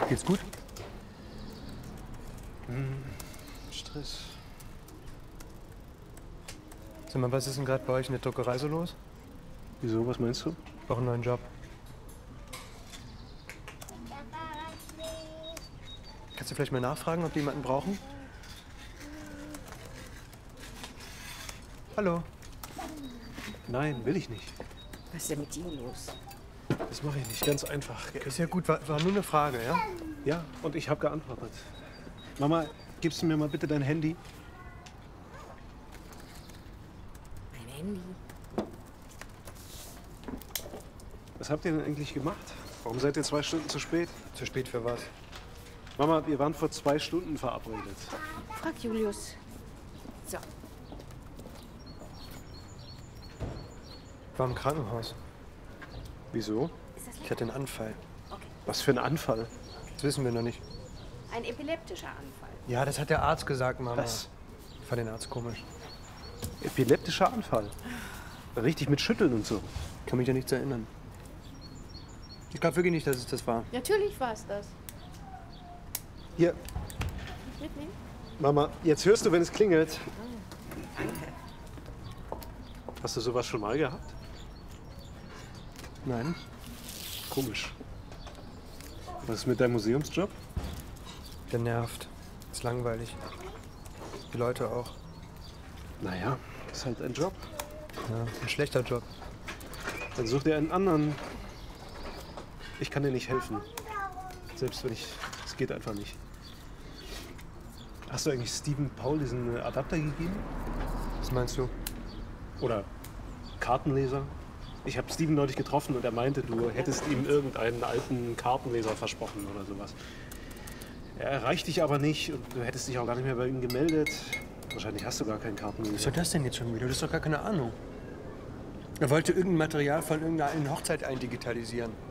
Geht's gut? Stress. Sag mal, was ist denn gerade bei euch in der Druckerei so los? Wieso, was meinst du? Ich brauche einen neuen Job. Kannst du vielleicht mal nachfragen, ob die jemanden brauchen? Hallo? Nein, will ich nicht. Was ist denn mit ihm los? Das mache ich nicht, ganz einfach. Ja, ist ja gut, war nur eine Frage, ja? Ja, und ich habe geantwortet. Mama, gibst du mir mal bitte dein Handy? Mein Handy. Was habt ihr denn eigentlich gemacht? Warum seid ihr 2 Stunden zu spät? Zu spät für was? Mama, wir waren vor 2 Stunden verabredet. Frag Julius. So, Ich war im Krankenhaus. Wieso? ist das Ich lecker? hatte einen Anfall. Okay. Was für ein Anfall. Das wissen wir noch nicht. Ein epileptischer Anfall. Ja, das hat der Arzt gesagt, Mama. Was? Ich fand den Arzt komisch. Epileptischer Anfall. Richtig mit Schütteln und so. Kann mich ja nichts erinnern. Ich glaube wirklich nicht, dass es das war. Natürlich war es das. Hier, Mitnehmen? Mama, jetzt hörst du, wenn es klingelt. Hast du sowas schon mal gehabt? Nein. Komisch. Was ist mit deinem Museumsjob? Der nervt. Ist langweilig. Die Leute auch. Naja, ist halt ein Job. Ja, ein schlechter Job. Dann such dir einen anderen. Ich kann dir nicht helfen. Selbst wenn es geht einfach nicht. Hast du eigentlich Stephen Paul diesen Adapter gegeben? Was meinst du? Oder Kartenleser? Ich habe Steven neulich getroffen und er meinte, du hättest ihm irgendeinen alten Kartenleser versprochen oder sowas. Er erreicht dich aber nicht und du hättest dich auch gar nicht mehr bei ihm gemeldet. Wahrscheinlich hast du gar keinen Was Kartenleser. soll das denn jetzt schon wieder? Du hast doch gar keine Ahnung. Er wollte irgendein Material von irgendeiner Hochzeit eindigitalisieren.